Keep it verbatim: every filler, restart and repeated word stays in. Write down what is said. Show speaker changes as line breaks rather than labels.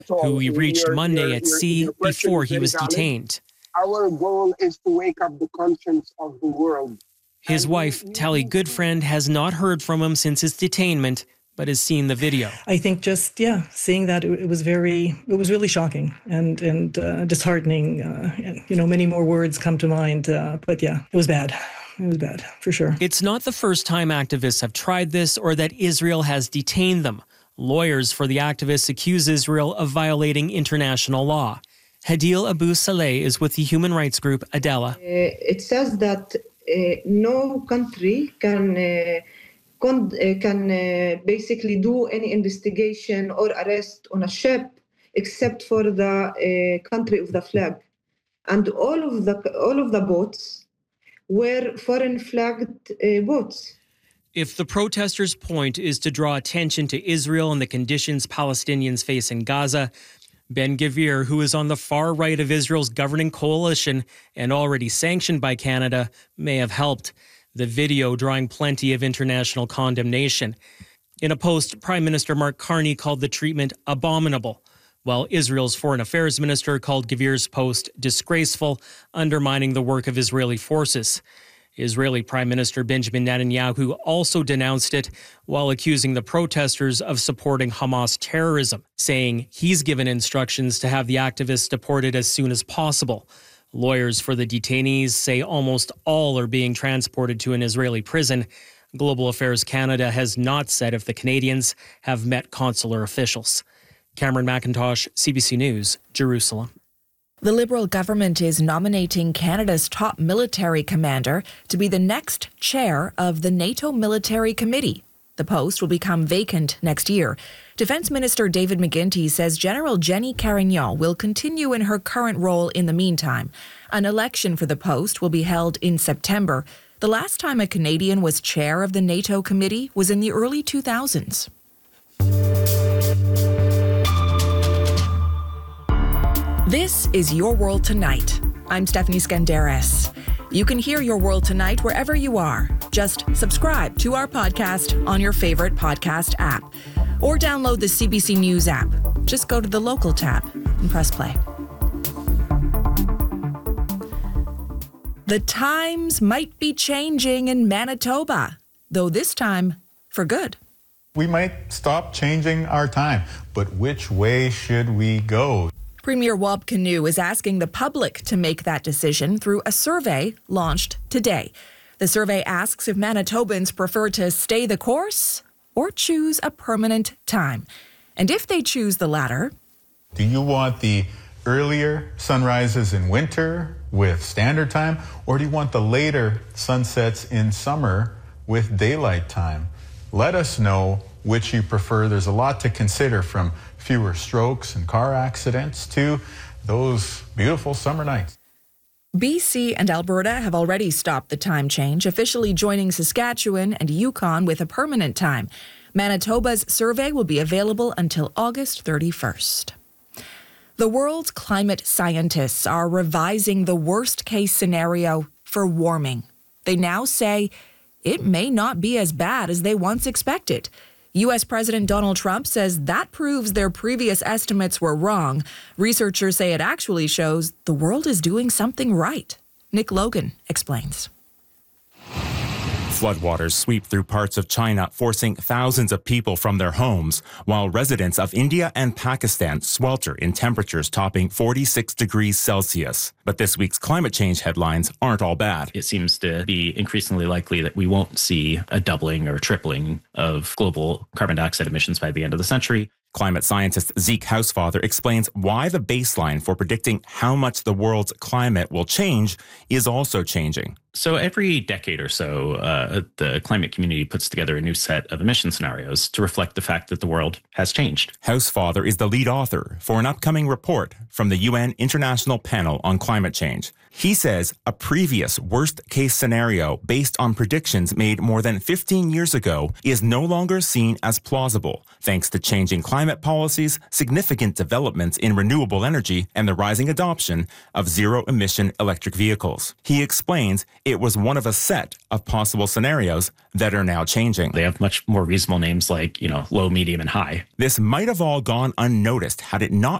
who we reached your, Monday your, at your, sea your before he was valid. detained.
Our goal is to wake up the conscience of the world.
His and wife, we, Tally Goodfriend, has not heard from him since his detainment, but has seen the video.
I think just, yeah, seeing that, it, it was very, it was really shocking and, and uh, disheartening. Uh, and, you know, many more words come to mind, uh, but yeah, it was bad. It was bad, for sure.
It's not the first time activists have tried this or that Israel has detained them. Lawyers for the activists accuse Israel of violating international law. Hadil Abu Saleh is with the human rights group Adela.
Uh, it says that uh, no country can uh, con- uh, can uh, basically do any investigation or arrest on a ship except for the uh, country of the flag, and all of the all of the boats were foreign flagged uh, boats.
If the protesters' point is to draw attention to Israel and the conditions Palestinians face in Gaza, Ben-Gvir, who is on the far right of Israel's governing coalition and already sanctioned by Canada, may have helped. The video drawing plenty of international condemnation. In a post, Prime Minister Mark Carney called the treatment abominable, while Israel's Foreign Affairs Minister called Gvir's post disgraceful, undermining the work of Israeli forces. Israeli Prime Minister Benjamin Netanyahu also denounced it while accusing the protesters of supporting Hamas terrorism, saying he's given instructions to have the activists deported as soon as possible. Lawyers for the detainees say almost all are being transported to an Israeli prison. Global Affairs Canada has not said if the Canadians have met consular officials. Cameron McIntosh, C B C News, Jerusalem.
The Liberal government is nominating Canada's top military commander to be the next chair of the NATO Military Committee. The post will become vacant next year. Defence Minister David McGuinty says General Jenny Carignan will continue in her current role in the meantime. An election for the post will be held in September. The last time a Canadian was chair of the NATO committee was in the early two thousands. This is Your World Tonight. I'm Stephanie Skandaris. You can hear Your World Tonight wherever you are. Just subscribe to our podcast on your favorite podcast app or download the C B C News app. Just go to the local tab and press play. The times might be changing in Manitoba, though this time for good.
We might stop changing our time, but which way should we go?
Premier Wab Kinew is asking the public to make that decision through a survey launched today. The survey asks if Manitobans prefer to stay the course or choose a permanent time. And if they choose the latter...
Do you want the earlier sunrises in winter with standard time, or do you want the later sunsets in summer with daylight time? Let us know which you prefer. There's a lot to consider, from fewer strokes and car accidents to those beautiful summer nights.
B C and Alberta have already stopped the time change, officially joining Saskatchewan and Yukon with a permanent time. Manitoba's survey will be available until August thirty-first. The world's climate scientists are revising the worst-case scenario for warming. They now say it may not be as bad as they once expected. U S President Donald Trump says that proves their previous estimates were wrong. Researchers say it actually shows the world is doing something right. Nick Logan explains.
Floodwaters sweep through parts of China, forcing thousands of people from their homes, while residents of India and Pakistan swelter in temperatures topping forty-six degrees Celsius. But this week's climate change headlines aren't all bad.
It seems to be increasingly likely that we won't see a doubling or tripling of global carbon dioxide emissions by the end of the century.
Climate scientist Zeke Housefather explains why the baseline for predicting how much the world's climate will change is also changing.
So every decade or so, uh, the climate community puts together a new set of emission scenarios to reflect the fact that the world has changed.
Housefather is the lead author for an upcoming report from the U N International Panel on Climate Change. He says a previous worst-case scenario based on predictions made more than fifteen years ago is no longer seen as plausible, thanks to changing climate policies, significant developments in renewable energy, and the rising adoption of zero-emission electric vehicles. He explains It was one of a set of possible scenarios that are now changing.
They have much more reasonable names like, you know, low, medium, and high.
This might have all gone unnoticed had it not